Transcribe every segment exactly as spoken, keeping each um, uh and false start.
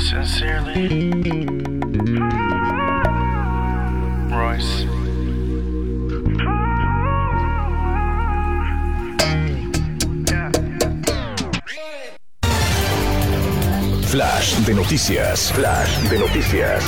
Sincerely, Royce. Flash de noticias. Flash de noticias.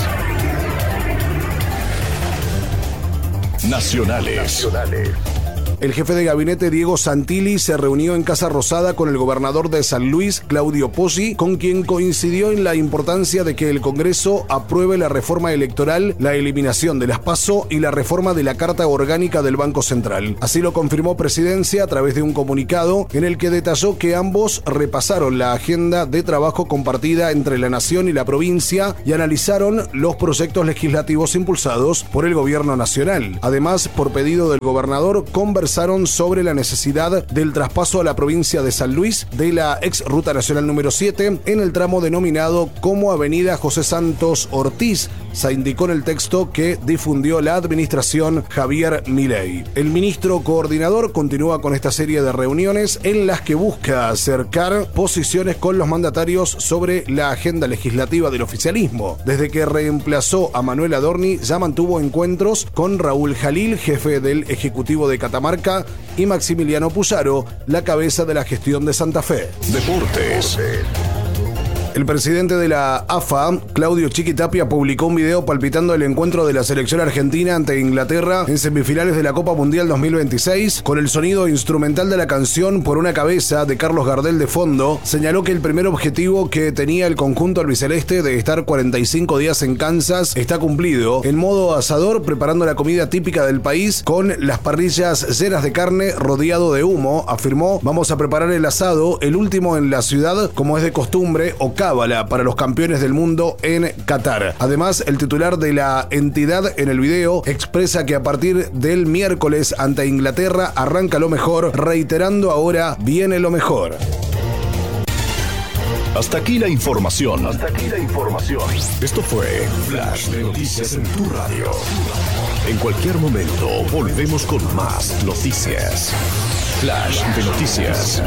Nacionales. Nacionales. El jefe de gabinete Diego Santilli se reunió en Casa Rosada con el gobernador de San Luis, Claudio Pozzi, con quien coincidió en la importancia de que el Congreso apruebe la reforma electoral, la eliminación de las PASO y la reforma de la Carta Orgánica del Banco Central. Así lo confirmó Presidencia a través de un comunicado en el que detalló que ambos repasaron la agenda de trabajo compartida entre la Nación y la provincia y analizaron los proyectos legislativos impulsados por el Gobierno Nacional. Además, por pedido del gobernador, conversaron sobre la necesidad del traspaso a la provincia de San Luis de la ex Ruta Nacional número siete en el tramo denominado como Avenida José Santos Ortiz, se indicó en el texto que difundió la administración Javier Milei. El ministro coordinador continúa con esta serie de reuniones en las que busca acercar posiciones con los mandatarios sobre la agenda legislativa del oficialismo. Desde que reemplazó a Manuel Adorni, ya mantuvo encuentros con Raúl Jalil, jefe del Ejecutivo de Catamarca, y Maximiliano Puyaro, la cabeza de la gestión de Santa Fe. Deportes. El presidente de la A F A, Claudio Chiquitapia, publicó un video palpitando el encuentro de la selección argentina ante Inglaterra en semifinales de la Copa Mundial dos mil veintiséis, con el sonido instrumental de la canción Por una cabeza de Carlos Gardel de fondo. Señaló que el primer objetivo que tenía el conjunto albiceleste de estar cuarenta y cinco días en Kansas está cumplido. En modo asador, preparando la comida típica del país con las parrillas llenas de carne rodeado de humo, afirmó: vamos a preparar el asado, el último en la ciudad, como es de costumbre, o cábala para los campeones del mundo en Qatar. Además, el titular de la entidad en el video expresa que a partir del miércoles ante Inglaterra arranca lo mejor, reiterando ahora viene lo mejor. Hasta aquí la información. Hasta aquí la información. Esto fue Flash de Noticias en tu radio. En cualquier momento volvemos con más noticias. Flash de Noticias.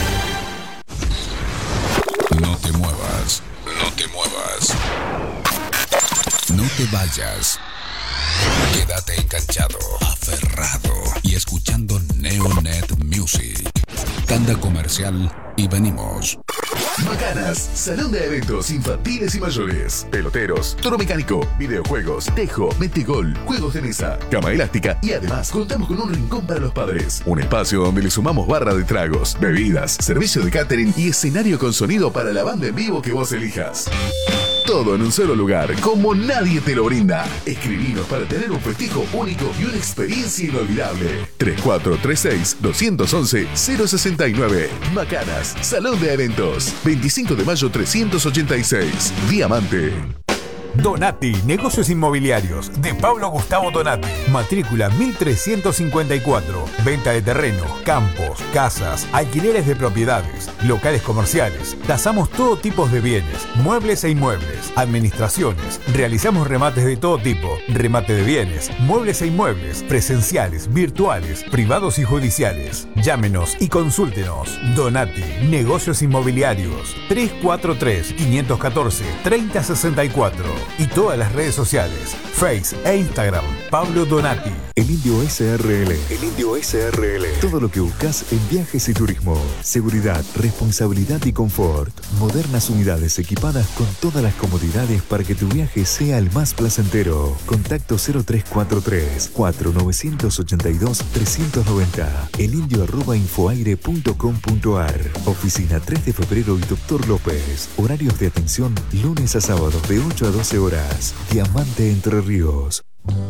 No te muevas, no te muevas. No te vayas. Quédate enganchado, aferrado y escuchando Neonet Music. Tanda comercial y venimos. Macanas, salón de eventos infantiles y mayores, peloteros, toro mecánico, videojuegos, tejo, metegol, juegos de mesa, cama elástica y además contamos con un rincón para los padres. Un espacio donde le sumamos barra de tragos, bebidas, servicio de catering y escenario con sonido para la banda en vivo que vos elijas. Todo en un solo lugar, como nadie te lo brinda. Escribinos para tener un festejo único y una experiencia inolvidable. tres cuatro tres seis, dos once, cero seis nueve. Macanas, Salón de Eventos. veinticinco de mayo trescientos ochenta y seis. Diamante. Donati, negocios inmobiliarios, de Pablo Gustavo Donati. Matrícula mil trescientos cincuenta y cuatro. Venta de terrenos, campos, casas, alquileres de propiedades, locales comerciales. Tasamos todo tipo de bienes, muebles e inmuebles, administraciones. Realizamos remates de todo tipo, remate de bienes, muebles e inmuebles, presenciales, virtuales, privados y judiciales. Llámenos y consúltenos. Donati, negocios inmobiliarios. tres cuatro tres, cinco uno cuatro, tres cero seis cuatro. Y todas las redes sociales, Face e Instagram, Pablo Donati. El Indio S R L. El Indio S R L. Todo lo que buscas en viajes y turismo. Seguridad, responsabilidad y confort. Modernas unidades equipadas con todas las comodidades para que tu viaje sea el más placentero. Contacto cero tres cuatro tres, cuatro nueve ocho dos, tres nueve cero. elindio arroba infoaire punto com punto ar. Oficina tres de febrero y Doctor López. Horarios de atención lunes a sábados de ocho a doce horas. Diamante Entre Ríos.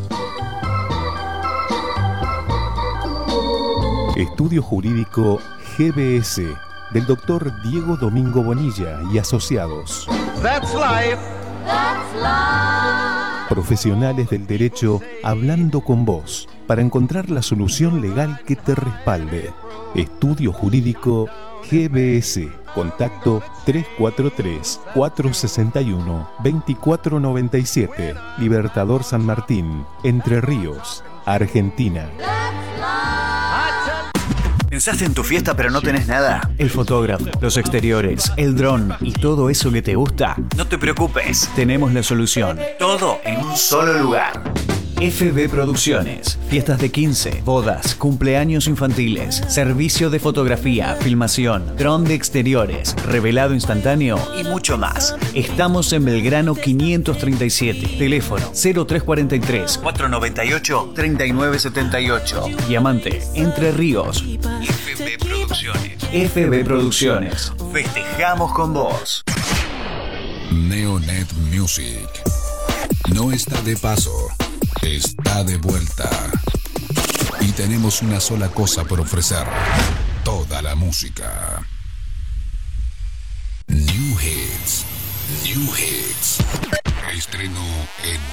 Estudio Jurídico G B S del doctor Diego Domingo Bonilla y asociados. That's life. That's life. Profesionales del derecho hablando con vos para encontrar la solución legal que te respalde. Estudio Jurídico G B S. Contacto tres cuatro tres, cuatro seis uno, dos cuatro nueve siete. Libertador San Martín, Entre Ríos, Argentina. ¿Pensaste en tu fiesta pero no tenés nada? ¿El fotógrafo, los exteriores, el dron y todo eso que te gusta? No te preocupes, tenemos la solución. Todo en un solo lugar. F B Producciones. Fiestas de quince, bodas, cumpleaños infantiles, servicio de fotografía, filmación, dron de exteriores, revelado instantáneo y mucho más. Estamos en Belgrano quinientos treinta y siete. Teléfono cero tres cuatro tres, cuatro nueve ocho, tres nueve siete ocho. Diamante, Entre Ríos. F B Producciones. F B Producciones. Festejamos con vos. Neonet Music. No está de paso. Está de vuelta. Y tenemos una sola cosa por ofrecer. Toda la música. New Hits. New Hits. Estreno en